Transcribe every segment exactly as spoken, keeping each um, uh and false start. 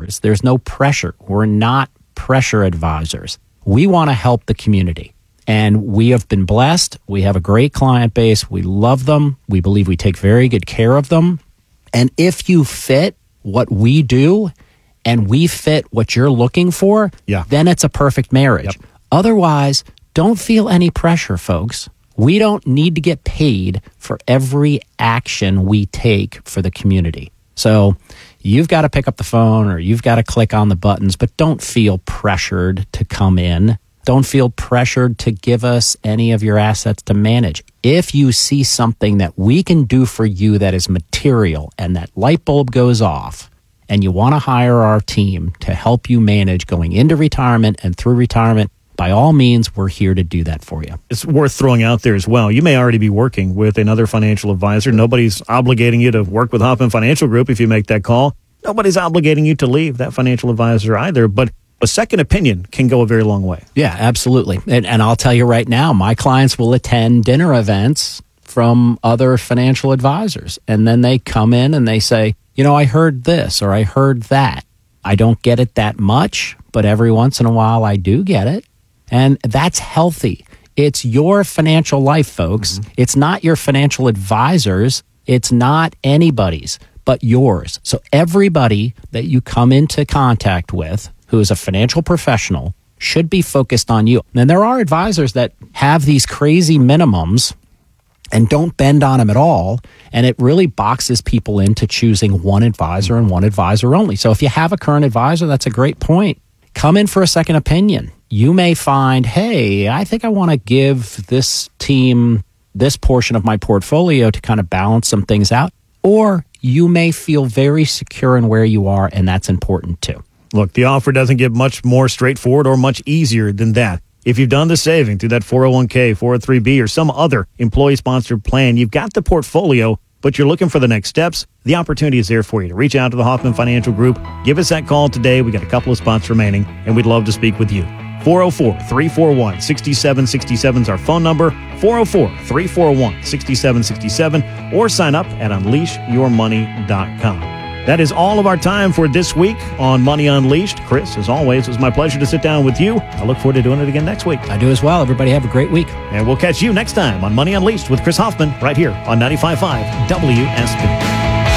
advisors. There's no pressure. We're not pressure advisors. We want to help the community. And we have been blessed. We have a great client base. We love them. We believe we take very good care of them. And if you fit what we do and we fit what you're looking for, yeah. then it's a perfect marriage. Yep. Otherwise, don't feel any pressure, folks. We don't need to get paid for every action we take for the community. So you've got to pick up the phone or you've got to click on the buttons, but don't feel pressured to come in. Don't feel pressured to give us any of your assets to manage. If you see something that we can do for you that is material and that light bulb goes off and you want to hire our team to help you manage going into retirement and through retirement, by all means, we're here to do that for you. It's worth throwing out there as well. You may already be working with another financial advisor. Nobody's obligating you to work with Hoffman Financial Group if you make that call. Nobody's obligating you to leave that financial advisor either, but a second opinion can go a very long way. Yeah, absolutely. And, and I'll tell you right now, my clients will attend dinner events from other financial advisors. And then they come in and they say, you know, I heard this or I heard that. I don't get it that much, but every once in a while I do get it. And that's healthy. It's your financial life, folks. Mm-hmm. It's not your financial advisors. It's not anybody's, but yours. So everybody that you come into contact with who is a financial professional should be focused on you. And there are advisors that have these crazy minimums and don't bend on them at all. And it really boxes people into choosing one advisor and one advisor only. So if you have a current advisor, that's a great point. Come in for a second opinion. You may find, hey, I think I want to give this team this portion of my portfolio to kind of balance some things out. Or you may feel very secure in where you are, and that's important too. Look, the offer doesn't get much more straightforward or much easier than that. If you've done the saving through that four oh one k, four oh three b, or some other employee-sponsored plan, you've got the portfolio, but you're looking for the next steps, the opportunity is there for you to reach out to the Hoffman Financial Group. Give us that call today. We got a couple of spots remaining, and we'd love to speak with you. four oh four, three four one, six seven six seven is our phone number, four oh four, three four one, six seven six seven, or sign up at unleash your money dot com. That is all of our time for this week on Money Unleashed. Chris, as always, it was my pleasure to sit down with you. I look forward to doing it again next week. I do as well. Everybody have a great week. And we'll catch you next time on Money Unleashed with Chris Hoffman right here on ninety-five point five W S B.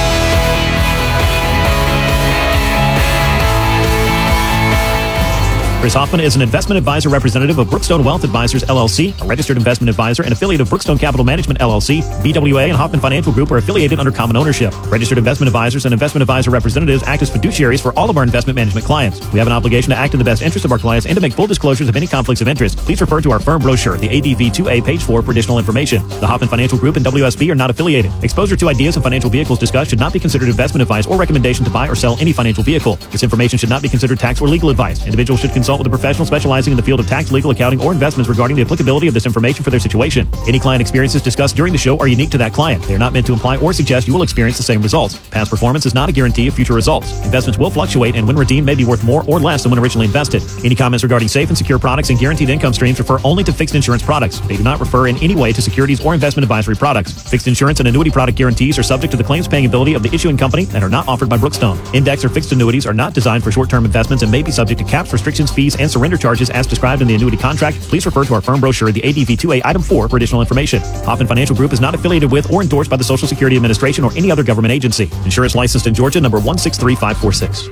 Chris Hoffman is an investment advisor representative of Brookstone Wealth Advisors, L L C, a registered investment advisor and affiliate of Brookstone Capital Management, L L C. B W A and Hoffman Financial Group are affiliated under common ownership. Registered investment advisors and investment advisor representatives act as fiduciaries for all of our investment management clients. We have an obligation to act in the best interest of our clients and to make full disclosures of any conflicts of interest. Please refer to our firm brochure, the A D V two A, page four, for additional information. The Hoffman Financial Group and W S B are not affiliated. Exposure to ideas and financial vehicles discussed should not be considered investment advice or recommendation to buy or sell any financial vehicle. This information should not be considered tax or legal advice. Individuals should consult with a professional specializing in the field of tax, legal, accounting, or investments regarding the applicability of this information for their situation. Any client experiences discussed during the show are unique to that client. They are not meant to imply or suggest you will experience the same results. Past performance is not a guarantee of future results. Investments will fluctuate and when redeemed may be worth more or less than when originally invested. Any comments regarding safe and secure products and guaranteed income streams refer only to fixed insurance products. They do not refer in any way to securities or investment advisory products. Fixed insurance and annuity product guarantees are subject to the claims paying ability of the issuing company and are not offered by Brookstone. Index or fixed annuities are not designed for short-term investments and may be subject to caps, restrictions, fees, and surrender charges as described in the annuity contract. Please refer to our firm brochure, the A D V two A, item four, for additional information. Hoffman Financial Group is not affiliated with or endorsed by the Social Security Administration or any other government agency. Insurance licensed in Georgia, number one six three five four six.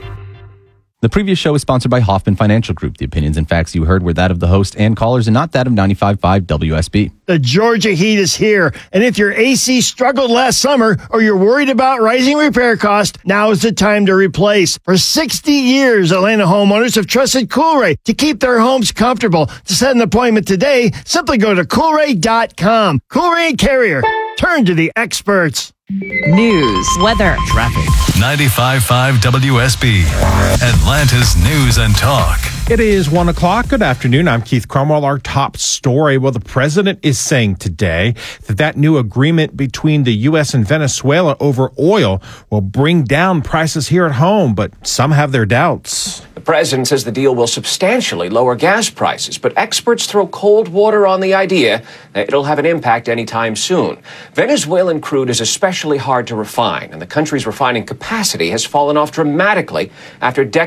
The previous show is sponsored by Hoffman Financial Group. The opinions and facts you heard were that of the host and callers and not that of ninety-five point five W S B. The Georgia heat is here, and if your A C struggled last summer or you're worried about rising repair costs, now is the time to replace. For sixty years, Atlanta homeowners have trusted Coolray to keep their homes comfortable. To set an appointment today, simply go to coolray dot com. Coolray and Carrier. Turn to the experts. News, weather, traffic. ninety-five point five W S B, Atlanta's News and Talk. It is one o'clock. Good afternoon. I'm Keith Cromwell. Our top story. Well, the president is saying today that that new agreement between the U S and Venezuela over oil will bring down prices here at home, but some have their doubts. The president says the deal will substantially lower gas prices, but experts throw cold water on the idea that it'll have an impact anytime soon. Venezuelan crude is especially hard to refine, and the country's refining capacity has fallen off dramatically after decades